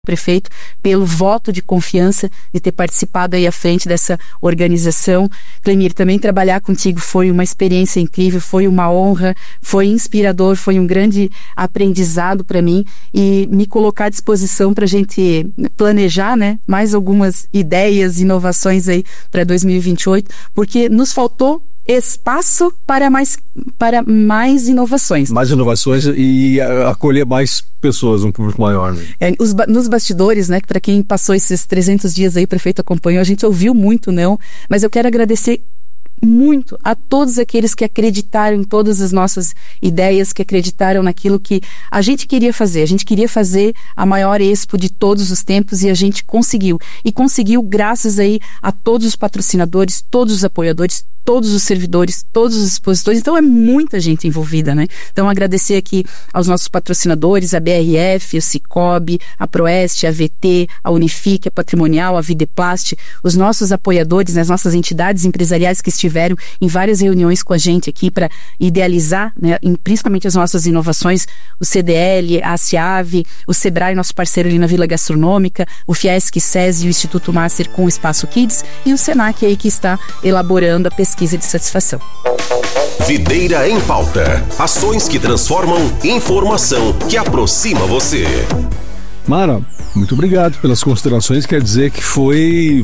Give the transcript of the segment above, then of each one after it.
prefeito, pelo voto de confiança de ter participado aí à frente dessa organização. Clemir, também trabalhar contigo foi uma experiência incrível, foi uma honra, foi inspirador, foi um grande aprendizado para mim e me colocar à disposição para a gente planejar, né, mais algumas ideias, inovações aí para 2028, porque nos faltou espaço para mais inovações. Mais inovações e acolher mais pessoas, um público maior. Né? Nos bastidores, né, para quem passou esses 300 dias aí, o prefeito acompanhou, a gente ouviu muito não, mas eu quero agradecer muito a todos aqueles que acreditaram em todas as nossas ideias, que acreditaram naquilo que a gente queria fazer. A gente queria fazer a maior expo de todos os tempos e a gente conseguiu. E conseguiu graças aí a todos os patrocinadores, todos os apoiadores, todos os servidores, todos os expositores. Então é muita gente envolvida, né? Então agradecer aqui aos nossos patrocinadores, a BRF, o Cicobi, a Proeste, a VT, a Unifique, a Patrimonial, a Videplast, os nossos apoiadores, né, as nossas entidades empresariais que estiveram em várias reuniões com a gente aqui para idealizar, né, principalmente as nossas inovações, o CDL, a ACIAV, o Sebrae, nosso parceiro ali na Vila Gastronômica, o Fiesc SESI e o Instituto Master com o Espaço Kids e o Senac aí que está elaborando a pesquisa de satisfação. Videira em Pauta. Ações que transformam informação que aproxima você. Mara, muito obrigado pelas considerações. Quer dizer que foi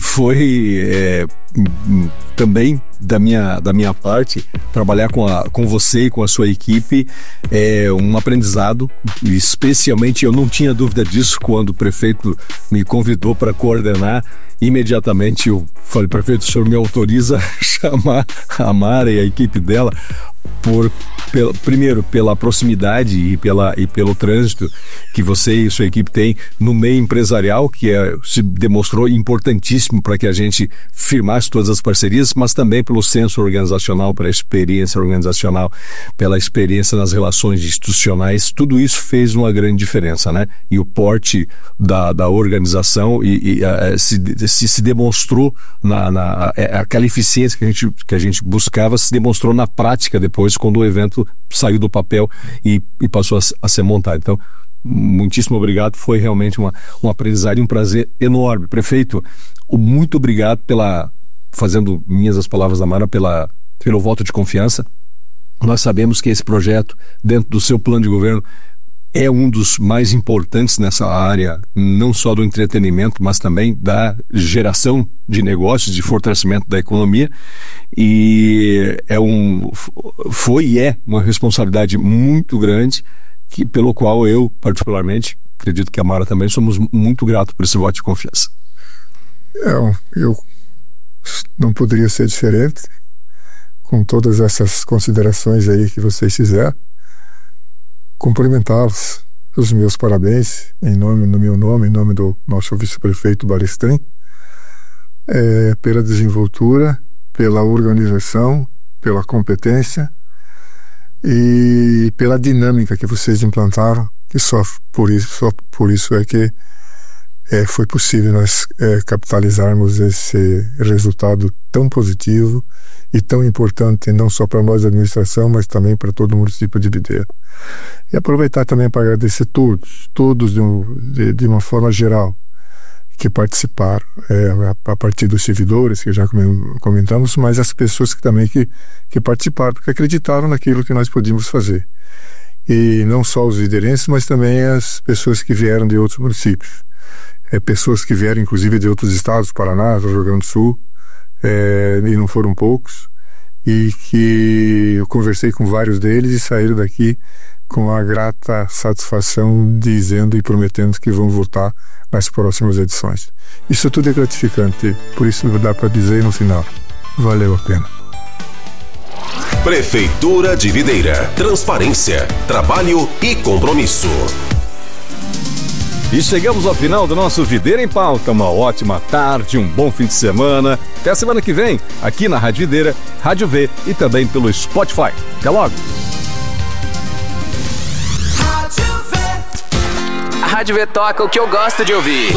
também da minha parte trabalhar com você e com a sua equipe um aprendizado, especialmente eu não tinha dúvida disso quando o prefeito me convidou para coordenar. Imediatamente eu falei, prefeito, o senhor me autoriza a chamar a Mara e a equipe dela primeiro pela proximidade e pelo trânsito que você e sua equipe têm no meio empresarial, que se demonstrou importantíssimo para que a gente firmasse todas as parcerias, mas também pelo senso organizacional, pela experiência organizacional, pela experiência nas relações institucionais. Tudo isso fez uma grande diferença, né? E o porte da organização se demonstrou aquela eficiência que a gente buscava se demonstrou na prática depois, quando o evento saiu do papel e passou a ser montado. Então, muitíssimo obrigado, foi realmente um aprendizado e um prazer enorme. Prefeito, muito obrigado fazendo minhas as palavras da Mara, pelo voto de confiança. Nós sabemos que esse projeto, dentro do seu plano de governo, é um dos mais importantes nessa área, não só do entretenimento, mas também da geração de negócios, de fortalecimento da economia, e foi e é uma responsabilidade muito grande, pelo qual eu, particularmente, acredito que a Mara também, somos muito gratos por esse voto de confiança. Eu não poderia ser diferente, com todas essas considerações aí que vocês fizeram. Cumprimentá-los, os meus parabéns no meu nome, em nome do nosso vice-prefeito Balestrin, pela desenvoltura, pela organização, pela competência e pela dinâmica que vocês implantaram, que só por isso é que foi possível nós capitalizarmos esse resultado tão positivo e tão importante, não só para nós da administração, mas também para todo o município de Videira. E aproveitar também para agradecer todos de uma forma geral, que participaram, a partir dos servidores, que já comentamos, mas as pessoas que participaram, porque acreditaram naquilo que nós podíamos fazer. E não só os viderenses, mas também as pessoas que vieram de outros municípios. Pessoas que vieram inclusive de outros estados, Paraná, Rio Grande do Sul, e não foram poucos, e que eu conversei com vários deles e saíram daqui com a grata satisfação, dizendo e prometendo que vão voltar nas próximas edições. Isso tudo é gratificante, por isso dá para dizer no final, valeu a pena. Prefeitura de Videira, transparência, trabalho e compromisso. E chegamos ao final do nosso Videira em Pauta. Uma ótima tarde, um bom fim de semana. Até a semana que vem, aqui na Rádio Videira, Rádio V e também pelo Spotify. Até logo! A Rádio V toca o que eu gosto de ouvir.